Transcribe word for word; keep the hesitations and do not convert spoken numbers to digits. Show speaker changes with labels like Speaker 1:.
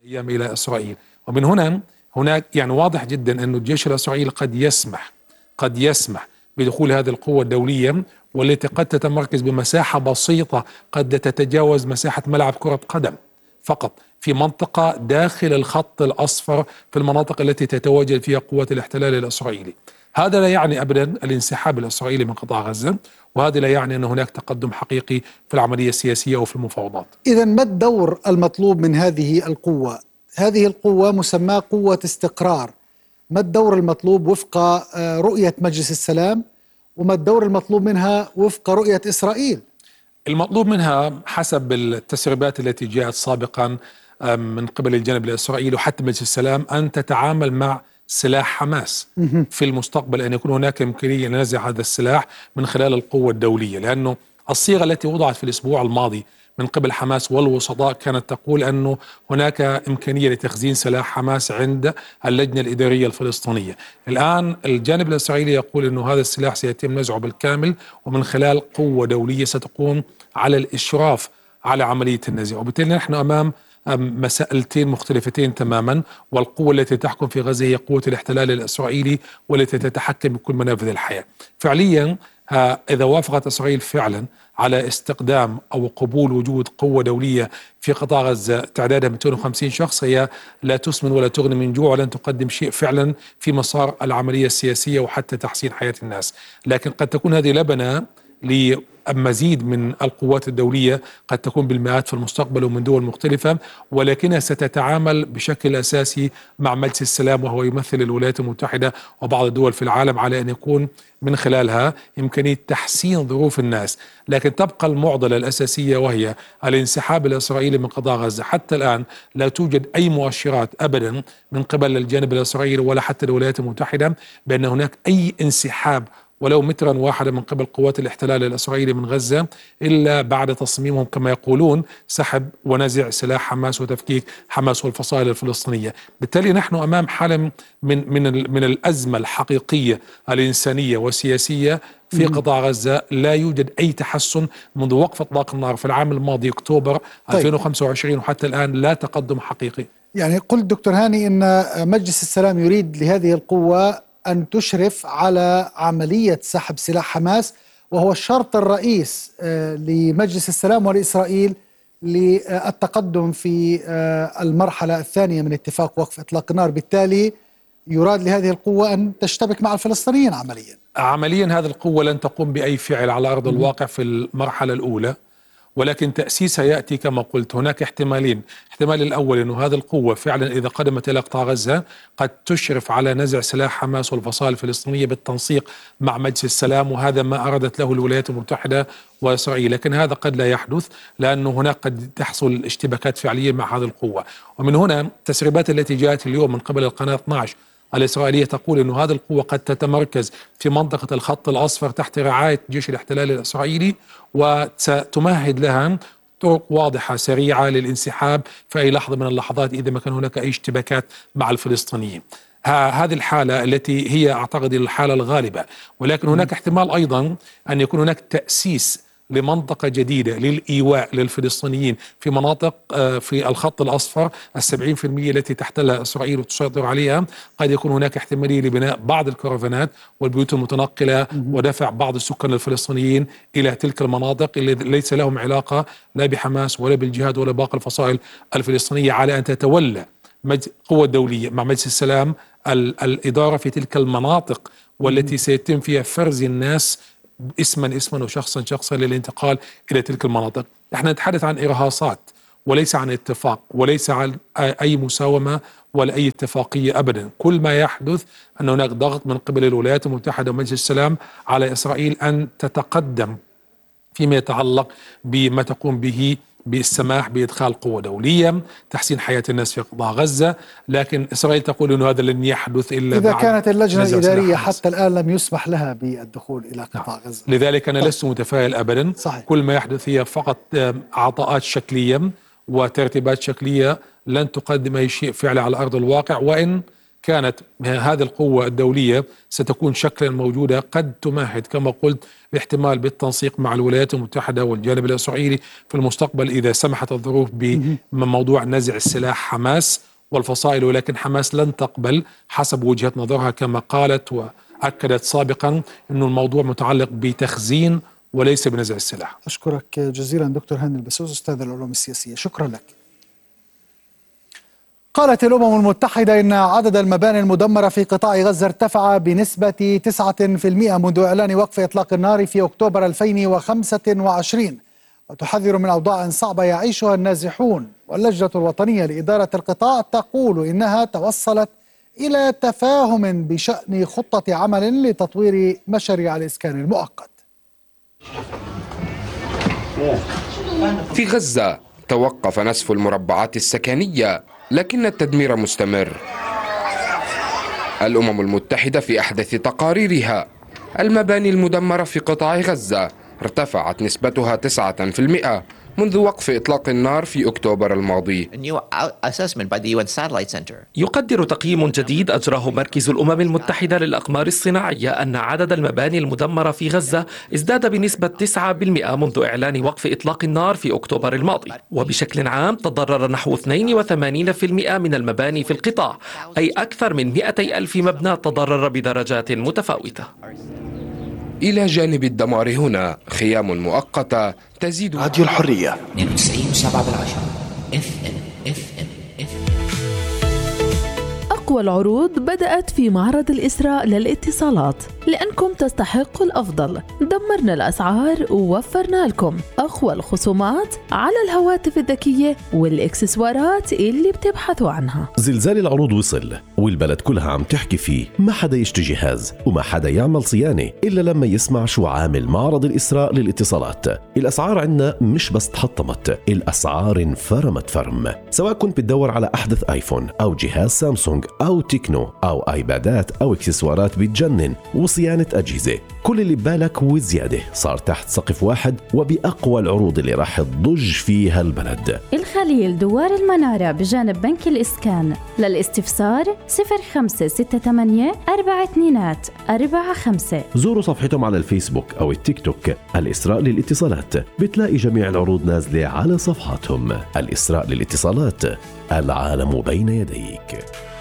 Speaker 1: أيام إلى إسرائيل. ومن هنا هناك يعني واضح جدا أن الجيش الإسرائيلي قد يسمح قد يسمح بدخول هذه القوة الدولية، والتي قد تتمركز بمساحة بسيطة قد تتجاوز مساحة ملعب كرة قدم فقط في منطقة داخل الخط الأصفر، في المناطق التي تتواجد فيها قوات الاحتلال الإسرائيلي. هذا لا يعني أبدا الانسحاب الإسرائيلي من قطاع غزة، وهذا لا يعني أن هناك تقدم حقيقي في العملية السياسية أو في المفاوضات.
Speaker 2: إذا ما الدور المطلوب من هذه القوة؟ هذه القوة مسماة قوة استقرار. ما الدور المطلوب وفق رؤية مجلس السلام، وما الدور المطلوب منها وفق رؤية إسرائيل؟
Speaker 1: المطلوب منها حسب التسريبات التي جاءت سابقا من قبل الجانب الإسرائيلي وحتى مجلس السلام أن تتعامل مع سلاح حماس في المستقبل، أن يكون هناك إمكانية لنزع هذا السلاح من خلال القوة الدولية، لأنه الصيغة التي وضعت في الأسبوع الماضي من قبل حماس والوسطاء كانت تقول أنه هناك إمكانية لتخزين سلاح حماس عند اللجنة الإدارية الفلسطينية. الآن الجانب الإسرائيلي يقول أنه هذا السلاح سيتم نزعه بالكامل ومن خلال قوة دولية ستقوم على الإشراف على عملية النزع، وبالتالي نحن أمام مسألتين مختلفتين تماما. والقوة التي تحكم في غزة هي قوة الاحتلال الإسرائيلي والتي تتحكم بكل منافذ الحياة. فعليا إذا وافقت إسرائيل فعلا على استقدام أو قبول وجود قوة دولية في قطاع غزة تعدادها مئتين وخمسين شخص، هي لا تسمن ولا تغني من جوع ولن تقدم شيء فعلا في مسار العملية السياسية وحتى تحسين حياة الناس. لكن قد تكون هذه لبنة لمزيد من القوات الدولية، قد تكون بالمئات في المستقبل ومن دول مختلفة، ولكنها ستتعامل بشكل أساسي مع مجلس السلام وهو يمثل الولايات المتحدة وبعض الدول في العالم، على أن يكون من خلالها إمكانية تحسين ظروف الناس. لكن تبقى المعضلة الأساسية وهي الانسحاب الإسرائيلي من قطاع غزة. حتى الآن لا توجد أي مؤشرات أبدا من قبل الجانب الإسرائيلي ولا حتى الولايات المتحدة بأن هناك أي انسحاب ولو مترا واحدا من قبل قوات الاحتلال الإسرائيلي من غزة، إلا بعد تصميمهم كما يقولون سحب ونزع سلاح حماس وتفكيك حماس والفصائل الفلسطينية. بالتالي نحن أمام حالة من من من الأزمة الحقيقية الإنسانية والسياسية في قطاع غزة. لا يوجد أي تحسن منذ وقف إطلاق النار في العام الماضي أكتوبر طيب. ألفين وخمسة وعشرين وحتى الآن لا تقدم حقيقي.
Speaker 2: يعني قلت دكتور هاني أن مجلس السلام يريد لهذه القوة أن تشرف على عملية سحب سلاح حماس، وهو الشرط الرئيس لمجلس السلام ولإسرائيل للتقدم في المرحلة الثانية من اتفاق وقف إطلاق النار. بالتالي يراد لهذه القوة أن تشتبك مع الفلسطينيين عمليا.
Speaker 1: عمليا هذه القوة لن تقوم بأي فعل على أرض الواقع في المرحلة الأولى، ولكن تأسيسها يأتي كما قلت. هناك احتمالين. احتمال الأول أنه هذه القوة فعلا إذا قدمت إلى قطاع غزة قد تشرف على نزع سلاح حماس والفصائل الفلسطينية بالتنسيق مع مجلس السلام، وهذا ما أرادت له الولايات المتحدة وإسرائيل. لكن هذا قد لا يحدث لأنه هناك قد تحصل اشتباكات فعلية مع هذه القوة. ومن هنا التسريبات التي جاءت اليوم من قبل القناة اثني عشر الإسرائيلية تقول أن هذه القوة قد تتمركز في منطقة الخط الأصفر تحت رعاية جيش الاحتلال الإسرائيلي، وستمهد لها طرق واضحة سريعة للانسحاب في أي لحظة من اللحظات إذا ما كان هناك أي اشتباكات مع الفلسطينيين. هذه الحالة التي هي أعتقد الحالة الغالبة، ولكن هناك احتمال أيضا أن يكون هناك تأسيس لمنطقة جديدة للإيواء للفلسطينيين في مناطق في الخط الأصفر السبعين في المئة التي تحتلها إسرائيل وتسيطر عليها. قد يكون هناك احتمالية لبناء بعض الكرفانات والبيوت المتنقلة ودفع بعض السكان الفلسطينيين إلى تلك المناطق اللي ليس لهم علاقة لا بحماس ولا بالجهاد ولا باقي الفصائل الفلسطينية، على أن تتولى قوة دولية مع مجلس السلام الإدارة في تلك المناطق، والتي سيتم فيها فرز الناس اسما اسما وشخصا شخصا للانتقال إلى تلك المناطق. نحن نتحدث عن إرهاصات وليس عن اتفاق وليس عن أي مساومة ولا أي اتفاقية أبدا. كل ما يحدث أن هناك ضغط من قبل الولايات المتحدة ومجلس السلام على إسرائيل أن تتقدم فيما يتعلق بما تقوم به بالسماح بإدخال قوة دولية، تحسين حياة الناس في قطاع غزة. لكن إسرائيل تقول أنه هذا لن يحدث إلا
Speaker 2: إذا
Speaker 1: بعد
Speaker 2: كانت اللجنة الإدارية حتى الآن لم يسمح لها بالدخول إلى قطاع غزة.
Speaker 1: لذلك أنا لست متفائل أبدا.
Speaker 2: صحيح.
Speaker 1: كل ما يحدث هي فقط عطاءات شكلية وترتيبات شكلية لن تقدم أي شيء فعلي على أرض الواقع، وإن كانت هذه القوة الدولية ستكون شكلا موجودة قد تمهد كما قلت لاحتمال بالتنسيق مع الولايات المتحدة والجانب الإسرائيلي في المستقبل إذا سمحت الظروف بموضوع نزع السلاح حماس والفصائل، ولكن حماس لن تقبل حسب وجهة نظرها كما قالت وأكدت سابقا أن الموضوع متعلق بتخزين وليس بنزع السلاح.
Speaker 2: أشكرك جزيلا دكتور هاني البسوس أستاذ العلوم السياسية، شكرا لك. قالت الأمم المتحدة إن عدد المباني المدمرة في قطاع غزة ارتفع بنسبة تسعة بالمئة منذ إعلان وقف إطلاق النار في أكتوبر ألفين وخمسة وعشرين، وتحذر من أوضاع صعبة يعيشها النازحون. واللجنة الوطنية لإدارة القطاع تقول إنها توصلت إلى تفاهم بشأن خطة عمل لتطوير مشاريع الإسكان المؤقت.
Speaker 3: في غزة توقف نسف المربعات السكنية، لكن التدمير مستمر. الأمم المتحدة في أحدث تقاريرها المباني المدمرة في قطاع غزة ارتفعت نسبتها تسعة بالمئة منذ وقف إطلاق النار في أكتوبر الماضي.
Speaker 4: يقدر تقييم جديد أجراه مركز الأمم المتحدة للأقمار الصناعية أن عدد المباني المدمرة في غزة ازداد بنسبة تسعة بالمئة منذ إعلان وقف إطلاق النار في أكتوبر الماضي، وبشكل عام تضرر نحو اثنين وثمانين بالمئة من المباني في القطاع، أي أكثر من مئتي ألف مبنى تضرر بدرجات متفاوتة.
Speaker 3: إلى جانب الدمار هنا خيام مؤقتة تزيد.
Speaker 5: راديو الحرية
Speaker 6: اثنين وتسعين وسبعة بالعشرة اف ام اف ام اف ام.
Speaker 7: أقوى العروض بدأت في معرض الإسراء للاتصالات، لأنكم تستحقوا الأفضل. دمرنا الأسعار ووفرنا لكم أقوى الخصومات على الهواتف الذكية والإكسسوارات اللي بتبحثوا عنها.
Speaker 5: زلزال العروض وصل والبلد كلها عم تحكي فيه، ما حدا يشتري جهاز وما حدا يعمل صيانة إلا لما يسمع شو عامل معرض الإسراء للاتصالات. الأسعار عنا مش بس تحطمت، الأسعار انفرمت فرم. سواء كنت بتدور على أحدث آيفون أو جهاز سامسونج أو تكنو أو آيبادات أو إكسسوارات بتجنن وصيانة أجهزة، كل اللي ببالك وزيادة صار تحت سقف واحد وبأقوى العروض اللي راح تضج فيها البلد.
Speaker 8: الخليل دوار المنارة بجانب بنك الإسكان. للاستفسار صفر خمسة ستة ثمانية أربعة اثنين أربعة خمسة.
Speaker 5: زوروا صفحتهم على الفيسبوك أو التيك توك الإسراء للاتصالات، بتلاقي جميع العروض نازلة على صفحاتهم. الإسراء للاتصالات، العالم بين يديك.